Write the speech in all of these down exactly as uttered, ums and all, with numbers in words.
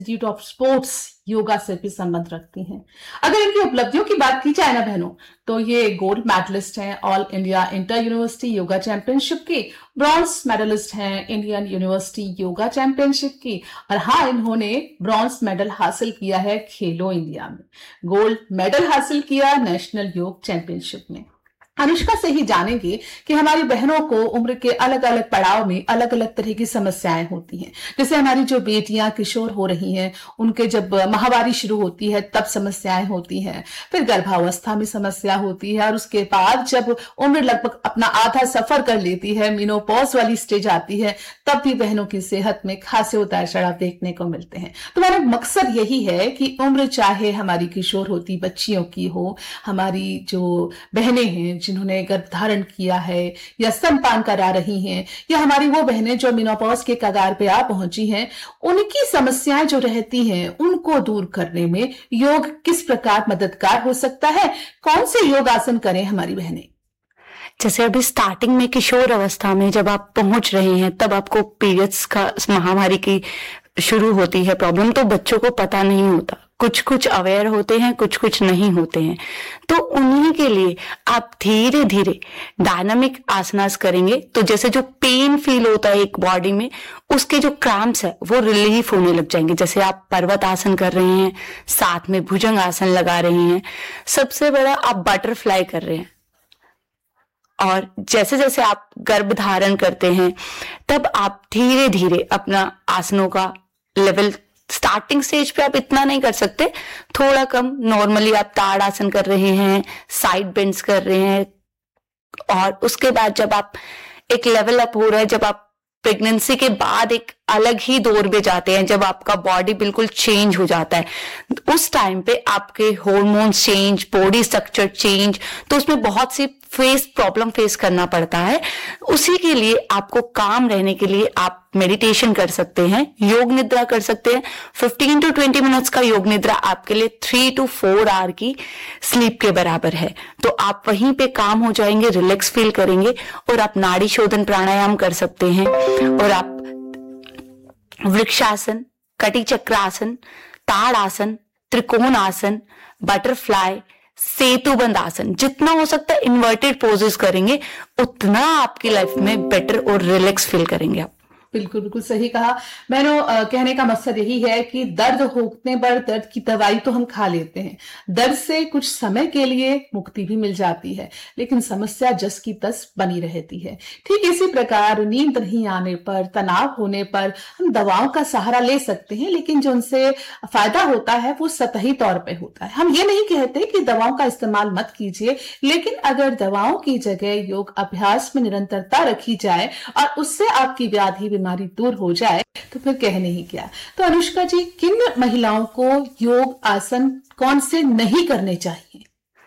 Institute of sports yoga से भी संबंध रखती हैं। अगर इनकी उपलब्धियों की बात की जाए ना बहनों, तो ये गोल्ड मेडलिस्ट हैं all India inter university yoga championship की, ब्रॉन्ज मेडलिस्ट हैं इंडियन यूनिवर्सिटी योगा चैंपियनशिप की, और हाँ, इन्होंने ब्रॉन्ज मेडल हासिल किया है खेलो इंडिया में, गोल्ड मेडल हासिल किया नेशनल योग चैंपियनशिप में। अनुष्का से ही जानेंगे कि हमारी बहनों को उम्र के अलग अलग पड़ाव में अलग अलग तरह की समस्याएं होती हैं। जैसे हमारी जो बेटियां किशोर हो रही हैं, उनके जब माहवारी शुरू होती है तब समस्याएं होती हैं, फिर गर्भावस्था में समस्या होती है, और उसके बाद जब उम्र लगभग अपना आधा सफर कर लेती है, मेनोपॉज वाली स्टेज आती है, तब भी बहनों की सेहत में खासे उतार चढ़ाव देखने को मिलते हैं। तो हमारा मकसद यही है कि उम्र चाहे हमारी किशोर होती बच्चियों की हो, हमारी जो बहनें हैं जिन्होंने गर्भ धारण किया है या स्तनपान करा रही हैं, या हमारी वो बहनें जो मेनोपॉज के कगार पे आ पहुंची हैं, उनकी समस्याएं जो रहती हैं उनको दूर करने में योग किस प्रकार मददगार हो सकता है, कौन से योग आसन करें हमारी बहनें। जैसे अभी स्टार्टिंग में किशोर अवस्था में जब आप पहुंच रहे हैं, तब आपको पीरियड्स का महामारी की शुरू होती है प्रॉब्लम, तो बच्चों को पता नहीं होता, कुछ कुछ अवेयर होते हैं, कुछ कुछ नहीं होते हैं। तो उन्हीं के लिए आप धीरे धीरे डायनामिक आसनास करेंगे, तो जैसे जो पेन फील होता है एक बॉडी में, उसके जो क्रैम्प्स है वो रिलीफ होने लग जाएंगे। जैसे आप पर्वत आसन कर रहे हैं, साथ में भुजंग आसन लगा रहे हैं, सबसे बड़ा आप बटरफ्लाई कर रहे हैं, और जैसे जैसे आप गर्भ धारण करते हैं तब आप धीरे धीरे अपना आसनों का लेवल, स्टार्टिंग स्टेज पे आप इतना नहीं कर सकते, थोड़ा कम, नॉर्मली आप ताड़ आसन कर रहे हैं, साइड बेंड्स कर रहे हैं, और उसके बाद जब आप एक लेवल अप हो रहा है, जब आप प्रेगनेंसी के बाद एक अलग ही दौर में जाते हैं, जब आपका बॉडी बिल्कुल चेंज हो जाता है, उस टाइम पे आपके hormones change, body structure change, तो उसमें बहुत सी फेस प्रॉब्लम फेस करना पड़ता है। उसी के लिए आपको काम रहने के लिए आप मेडिटेशन कर सकते हैं, योग निद्रा कर सकते हैं। फिफ्टीन टू ट्वेंटी मिनट्स का योग निद्रा आपके लिए थ्री टू फोर आवर की स्लीप के बराबर है। तो आप वहीं पे काम हो जाएंगे, रिलैक्स फील करेंगे, और आप नाड़ी शोधन प्राणायाम कर सकते हैं, और आप वृक्षासन, कटी चक्रासन, ताड़ आसन, त्रिकोण आसन, बटरफ्लाई, सेतुबंद आसन, जितना हो सकता है इन्वर्टेड पोजेस करेंगे, उतना आपकी लाइफ में बेटर और रिलैक्स फील करेंगे आप। बिल्कुल बिल्कुल सही कहा। मैंने कहने का मकसद यही है कि दर्द होने पर दर्द की दवाई तो हम खा लेते हैं, दर्द से कुछ समय के लिए मुक्ति भी मिल जाती है, लेकिन समस्या जस की तस बनी रहती है। ठीक इसी प्रकार नींद नहीं आने पर, तनाव होने पर हम दवाओं का सहारा ले सकते हैं, लेकिन जो उनसे फायदा होता है वो सतही तौर पर होता है। हम ये नहीं कहते कि दवाओं का इस्तेमाल मत कीजिए, लेकिन अगर दवाओं की जगह योग अभ्यास में निरंतरता रखी जाए और उससे आपकी व्याधि बीमारी दूर हो जाए, तो फिर कहने ही क्या। तो अनुष्का जी, किन महिलाओं को योग आसन कौन से नहीं करने चाहिए?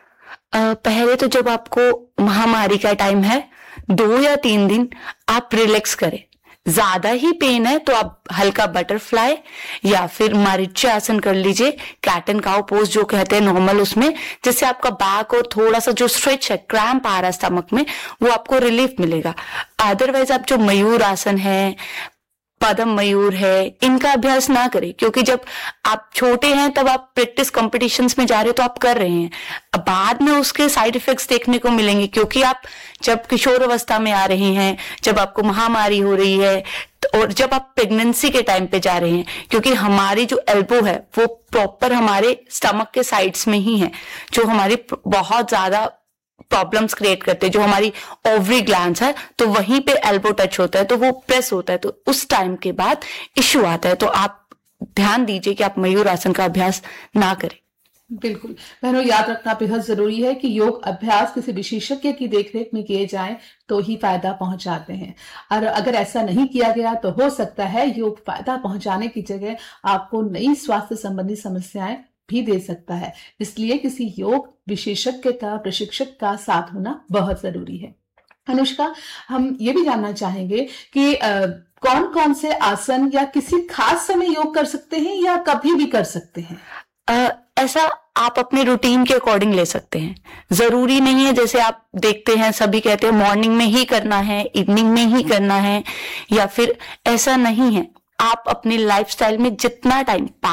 आ, पहले तो जब आपको महामारी का टाइम है, दो या तीन दिन आप रिलैक्स करें। ज्यादा ही पेन है तो आप हल्का बटरफ्लाई या फिर मारीचे आसन कर लीजिए, कैट एंड काउ पोज जो कहते हैं नॉर्मल, उसमें जिससे आपका बैक और थोड़ा सा जो स्ट्रेच है, क्रैम्प आ रहा है स्टमक में, वो आपको रिलीफ मिलेगा। अदरवाइज आप जो मयूर आसन है, पद्म मयूर है, इनका अभ्यास ना करें, क्योंकि जब आप छोटे हैं तब आप प्रैक्टिस कॉम्पिटिशन्स में जा रहे हो तो आप कर रहे हैं, अब बाद में उसके साइड इफेक्ट्स देखने को मिलेंगे, क्योंकि आप जब किशोर अवस्था में आ रहे हैं, जब आपको महामारी हो रही है, और जब आप प्रेगनेंसी के टाइम पे जा रहे हैं, क्योंकि हमारी जो एल्बो है वो प्रॉपर हमारे स्टमक के साइड्स में ही है, जो हमारी बहुत ज्यादा प्रॉब्लम्स क्रिएट करते हैं, जो हमारी ओवरी ग्लैंड्स है, तो वहीं पे एल्बो टच होता है, तो वो प्रेस होता है, तो उस टाइम के बाद इश्यू आता है। तो आप ध्यान दीजिए कि आप मयूर आसन का अभ्यास ना करें। बिल्कुल बहनों, याद रखना बेहद जरूरी है कि योग अभ्यास किसी विशेषज्ञ की देखरेख में किए जाएं तो ही फायदा पहुंचाते हैं, और अगर ऐसा नहीं किया गया तो हो सकता है योग फायदा पहुंचाने की जगह आपको नई स्वास्थ्य संबंधी समस्याएं भी दे सकता है। इसलिए किसी योग विशेषज्ञ का, प्रशिक्षक का साथ होना बहुत जरूरी है। अनुष्का, हम ये भी जानना चाहेंगे कि आ, कौन कौन से आसन या किसी खास समय योग कर सकते हैं या कभी भी कर सकते हैं? आ, ऐसा आप अपने रूटीन के अकॉर्डिंग ले सकते हैं, जरूरी नहीं है। जैसे आप देखते हैं सभी कहते हैं मॉर्निंग में ही करना है, इवनिंग में ही करना है, या फिर ऐसा नहीं है। आप अपनी लाइफस्टाइल में जितना टाइम